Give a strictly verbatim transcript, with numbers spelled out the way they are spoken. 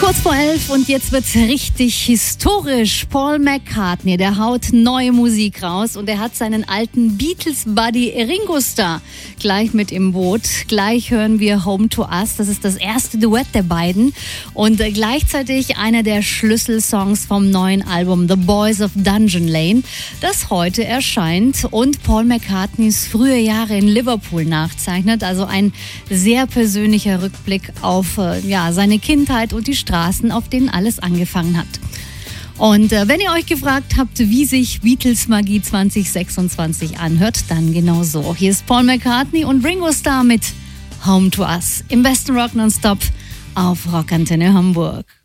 Kurz vor elf und jetzt wird's richtig historisch. Paul McCartney, der haut neue Musik raus und er hat seinen alten Beatles-Buddy Ringo Starr gleich mit im Boot. Gleich hören wir Home to Us, das ist das erste Duett der beiden und gleichzeitig einer der Schlüsselsongs vom neuen Album The Boys of Dungeon Lane, das heute erscheint und Paul McCartneys frühe Jahre in Liverpool nachzeichnet. Also ein sehr persönlicher Rückblick auf äh, ja, seine Kindheit und die Straßen, auf denen alles angefangen hat. Und äh, wenn ihr euch gefragt habt, wie sich Beatles Magie zwanzig sechsundzwanzig anhört, dann genau so. Hier ist Paul McCartney und Ringo Starr mit Home to Us im besten Rock Nonstop auf Rockantenne Hamburg.